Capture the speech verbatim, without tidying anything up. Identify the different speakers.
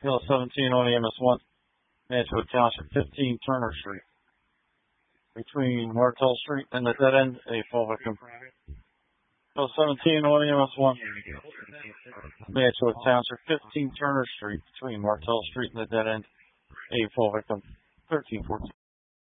Speaker 1: Hill seventeen on E M S one, Mantua Township, fifteen Turner Street. Between Martell Street and the dead end, a full victim. Hill seventeen on E M S one, Mantua Township, fifteen Turner Street. Between Martell Street and the dead end, a full victim. thirteen fourteen.